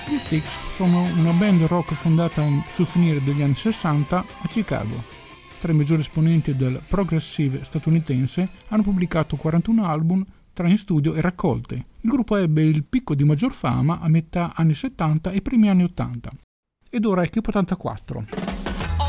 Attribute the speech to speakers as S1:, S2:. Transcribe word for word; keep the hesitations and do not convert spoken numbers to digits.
S1: Gli Styx sono una band rock fondata sul finire degli anni sessanta a Chicago. Tra i maggiori esponenti del progressive statunitense hanno pubblicato quarantuno album tra in studio e raccolte. Il gruppo ebbe il picco di maggior fama a metà anni settanta e primi anni ottanta. Ed ora è Keep ottantaquattro.